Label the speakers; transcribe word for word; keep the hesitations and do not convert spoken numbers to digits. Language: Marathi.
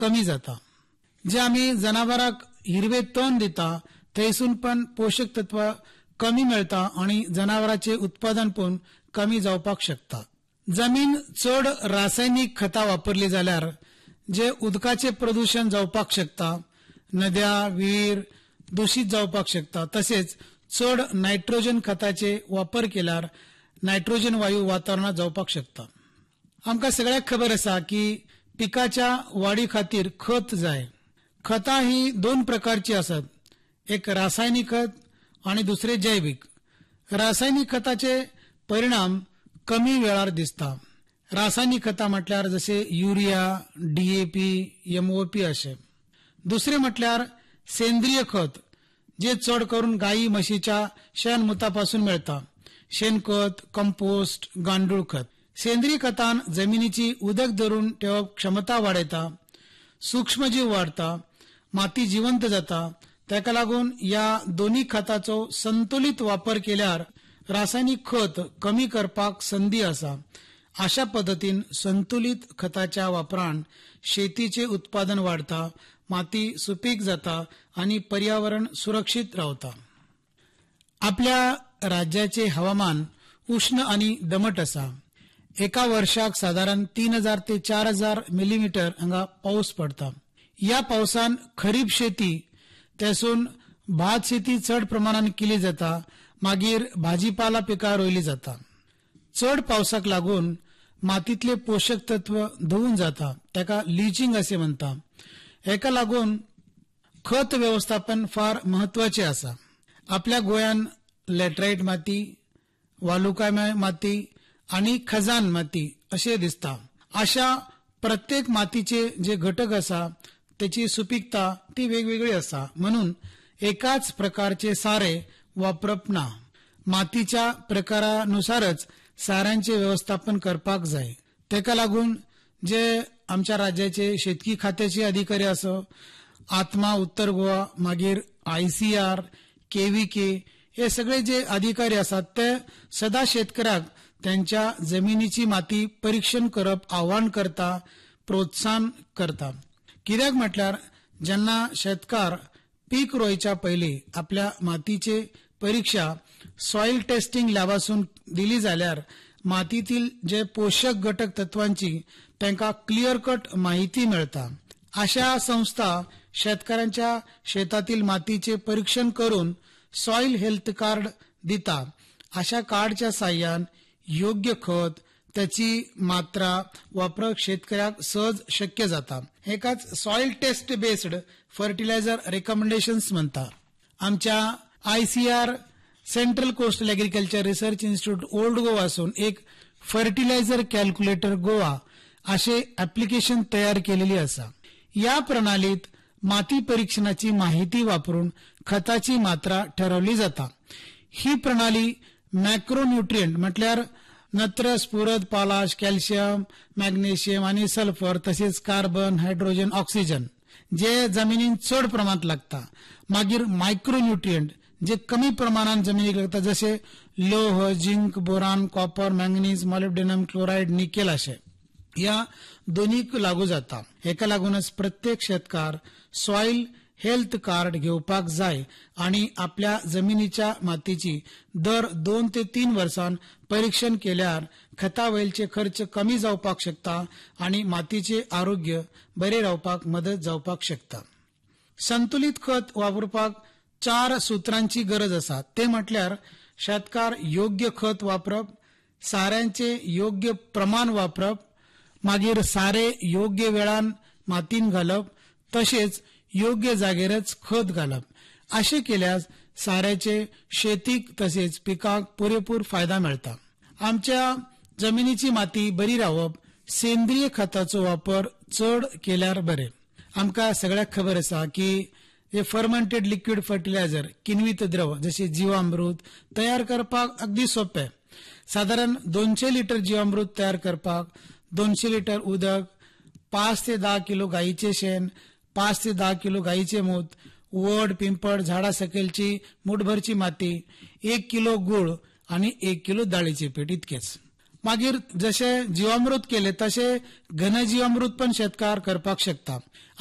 Speaker 1: कमी जाता. जे आमी जनावरांक हिरवे तण दिता थंयसून पण पोषक तत्व कमी मेळता आणि जनावरांचे उत्पादन पण कमी जावपाक शकता. जमीन चड रासायनिक खतां वापरली जाल्यार जे उदकाचे प्रदूषण जावपाक शकता, नद्या विहीर दूषित जावपाक शकता. तसेच चड नायट्रोजन खताचे वापर केल्यार नायट्रोजन वायू वातावरणात जावपाक शकता. आमकां सगळ्याक खबर आसा की पिकाच्या वाडी खातीर खत जाय. खतां ही दोन प्रकारची आसात, एक रासायनिक खत आणि दुसरे जैविक. रासायनिक खताचे परिणाम कमी वेळार दिसता. रासायनिक खतां म्हटल्यार जसे युरिया, डीएपी, एमओपी असे. दुसरे म्हटल्यार सेंद्रिय खत, जे चड करून गायी म्हशीच्या शेणमुतापासून मेळता. शेणखत, कंपोस्ट, गांडूळ खत. सेंद्रिय खतान जमिनीची उदक धरून ठेवप क्षमता वाडयता, सूक्ष्मजीव वाढता, माती जिवंत जाता. ताका लागून या दोन्ही खताचो संतुलित वापर केल्यार रासायनिक खत कमी करपाक संधी आसा. अशा पद्धतीन संतुलित खताच्या वापरान शेतीचे उत्पादन वाढता, माती सुपीक जाता आणि पर्यावरण सुरक्षित रावता. आपल्या राज्याचे हवामान उष्ण आणि दमट आसा. एका वर्षाक साधारण तीन हजार ते चार हजार मिलीमीटर हांगा पाऊस पडता. या पावसान खरीप शेती त्यासून भात शेती चड प्रमाणात केली जाता. मागीर भाजीपाला पिकां रोयली जाता. चड पावसाक लागून मातीतले पोषक तत्व धुवून जाता, ताका लिचिंग असे म्हणता. हेका लागून खत व्यवस्थापन फार महत्वाचे आसा. आपल्या गोंयान लॅटराईट माती, वालुकामय माती आणि खजान माती असे दिसता. अशा प्रत्येक मातीचे जे घटक आसा त्याची सुपीकता ती वेगवेगळी आसा. म्हणून एकाच प्रकारचे सारे वापरप ना. मातीच्या प्रकारानुसारच साऱ्यांचे व्यवस्थापन करपाक जाय. तेका लागून जे आमच्या राज्याचे शेतकी खात्याचे अधिकारी असो, आत्मा उत्तर गोवा, मागीर आयसीआर, केव्हीके हे सगळे जे अधिकारी असतात ते सदा शेतकऱ्याक त्यांच्या जमिनीची माती परीक्षण करप आव्हान करता, प्रोत्साहन करता. कित्याक म्हटल्यार जेन्ना शेतकार पीक रोयच्या पयली आपल्या मातीचे परीक्षा सॉइल टेस्टिंग लॅबासून दिली जाल्यार मातीतील जे पोषक घटक तत्वांची त्यांका क्लिअर कट माहिती मिळता. अशा संस्था शेतकऱ्यांच्या शेतातील मातीचे परीक्षण करून सॉइल हेल्थ कार्ड दिता. अशा कार्डच्या साह्यान योग्य खत, त्याची मात्रा वापरप शेतकऱ्याक सहज शक्य जाता. हेकाच soil taste based fertiliser recommendations म्हणता. आमच्या आयसीआर central coastal agriculture research institute old गोवासून एक फर्टिलायझर कॅल्क्युलेटर गोवा असे ऍप्लिकेशन तयार केलेली असा. या प्रणालीत माती परीक्षणाची माहिती वापरून खताची मात्रा ठरवली जाता. ही प्रणाली मॅक्रोन्युट्रिएंट म्हटल्यार नत्र, स्फुरद, पालाश, कॅल्शियम, मॅग्नेशियम आणि सल्फर तसेच कार्बन, हायड्रोजन, ऑक्सिजन जे जमिनीन चड प्रमाणात लागता. मागीर मायक्रोन्युट्रिएंट जे कमी प्रमाणात जमिनीक लागता, जसे लोह, zinc, boron, copper, manganese, molybdenum, chloride, nickel असे या दोन्हीक लागू जाता. हेका लागूनच प्रत्येक शेतकार सॉइल हेल्थ कार्ड घेवपाक जाय आणि आपल्या जमिनीच्या मातीची दर दोन ते तीन वर्षां परीक्षण केल्यार खता वयलचे खर्च कमी जावपाक शकता आणि मातीचे आरोग्य बरे रावपाक मदत जावपाक शकता. संतुलित खत वापरपाक चार सूत्रांची गरज असा. ते म्हटल्यार शेतकार योग्य खत वापरप, साऱ्यांचे योग्य प्रमाण वापरप, मागीर सारे योग्य वेळान मातीन घालप, तसेच योग्य जागेरच खत घालप. असे केल्यास साऱ्याचे शेतीक तसेच पिकाक पुरेपूर फायदा मिळता. आमच्या जमिनीची माती बरी रावप सेंद्रिय खताचो वापर चड केल्यार बरे. आमकां सगळ्याक खबर आसा की हे फर्मंटेड लिक्विड फर्टिलायझर किण्वित द्रव जसे जीवामृत तयार करपाक अगदी सोपे. साधारण दोनशे लिटर जीवामृत तयार करपाक दोनशे लिटर उदक, पाच ते दहा किलो गायीचे शेण, पाच ते दहा किलो गायीचे मूत, वड, पिंपळ, झाडा सकलची मुठभरची माती, एक किलो गुळ आणि एक किलो डाळीचे पीठ इतकेच. मागीर जशे जीवामृत केले तसे घनजीवामृत पण शेतकार करपाक शकता.